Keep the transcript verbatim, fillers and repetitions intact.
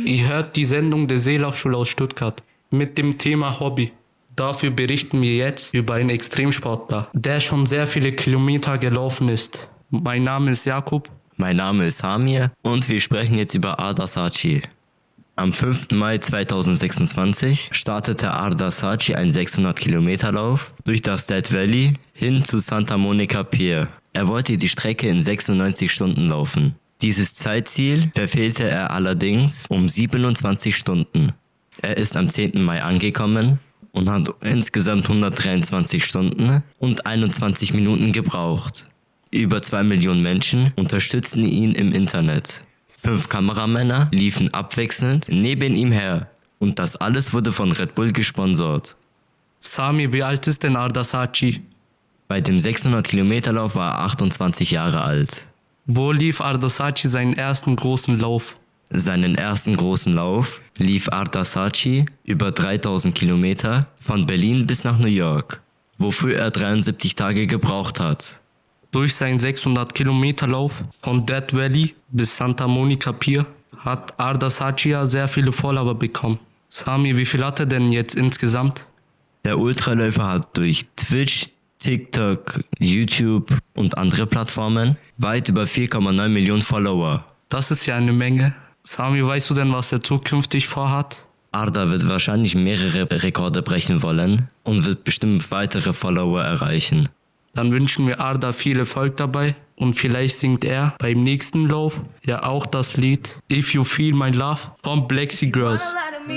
Ihr hört die Sendung der Seelachschule aus Stuttgart mit dem Thema Hobby. Dafür berichten wir jetzt über einen Extremsportler, der schon sehr viele Kilometer gelaufen ist. Mein Name ist Jakob. Mein Name ist Hamir und wir sprechen jetzt über Ardar Saci. Am fünften Mai zweitausendsechsundzwanzig startete Ardar Saci einen sechshundert Kilometer Lauf durch das Death Valley hin zu Santa Monica Pier. Er wollte die Strecke in sechsundneunzig Stunden laufen. Dieses Zeitziel verfehlte er allerdings um siebenundzwanzig Stunden. Er ist am zehnten Mai angekommen und hat insgesamt hundertdreiundzwanzig Stunden und einundzwanzig Minuten gebraucht. Über zwei Millionen Menschen unterstützten ihn im Internet. Fünf Kameramänner liefen abwechselnd neben ihm her und das alles wurde von Red Bull gesponsert. Sami, wie alt ist denn Ardar Saci? Bei dem sechshundert Kilometer Lauf war er achtundzwanzig Jahre alt. Wo lief Ardar Saci seinen ersten großen Lauf? Seinen ersten großen Lauf lief Ardar Saci über dreitausend Kilometer von Berlin bis nach New York, wofür er dreiundsiebzig Tage gebraucht hat. Durch seinen sechshundert Kilometer Lauf von Death Valley bis Santa Monica Pier hat Ardar Saci ja sehr viele Follower bekommen. Sami, wie viel hat er denn jetzt insgesamt? Der Ultraläufer hat durch Twitch, TikTok, YouTube und andere Plattformen weit über vier Komma neun Millionen Follower. Das ist ja eine Menge. Sami, weißt du denn, was er zukünftig vorhat? Ardar wird wahrscheinlich mehrere Rekorde brechen wollen und wird bestimmt weitere Follower erreichen. Dann wünschen wir Ardar viel Erfolg dabei und vielleicht singt er beim nächsten Lauf ja auch das Lied If You Feel My Love von Black Sea Girls.